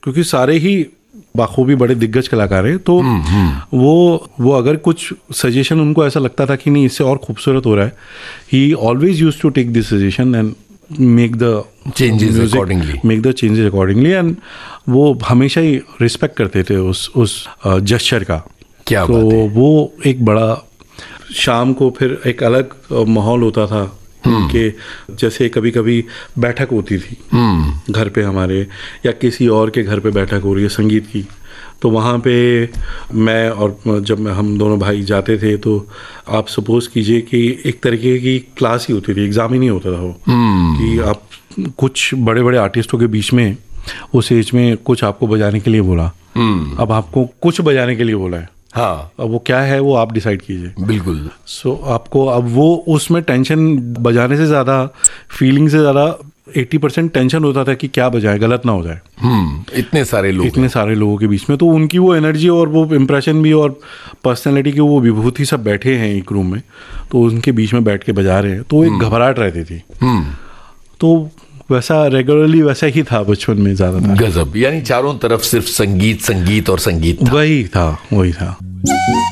क्योंकि सारे ही बाखूबी बड़े दिग्गज कलाकार हैं, तो वो अगर कुछ सजेशन उनको ऐसा लगता था कि नहीं इससे और खूबसूरत हो रहा है, ही always used to take this suggestion and make the changes accordingly and वो हमेशा ही रिस्पेक्ट करते थे उस जेस्चर का। क्या तो बात है। वो एक बड़ा, शाम को फिर एक अलग माहौल होता था कि जैसे कभी कभी बैठक होती थी घर पे हमारे, या किसी और के घर पे बैठक हो रही है संगीत की, तो वहाँ पे मैं और जब हम दोनों भाई जाते थे तो आप सपोज कीजिए कि एक तरीके की क्लास ही होती थी, एग्जाम ही नहीं होता था वो, कि आप कुछ बड़े बड़े आर्टिस्टों के बीच में उस एज में कुछ आपको बजाने के लिए बोला, अब आपको कुछ बजाने के लिए बोला है, हाँ, अब वो क्या है वो आप डिसाइड कीजिए। बिल्कुल। सो आपको अब वो उसमें टेंशन, बजाने से ज़्यादा फीलिंग से ज़्यादा 80% टेंशन होता था कि क्या बजाए, गलत ना हो जाए। इतने सारे लोगों के बीच में, तो उनकी वो एनर्जी और वो इम्प्रेशन भी और पर्सनैलिटी की वो विभूति सब बैठे हैं एक रूम में, तो उनके बीच में बैठ के बजा रहे हैं, तो एक घबराहट रहती थी। तो वैसा रेगुलरली वैसा ही था बचपन में ज़्यादातर। गजब, यानी चारों तरफ सिर्फ संगीत संगीत और संगीत था। वही था।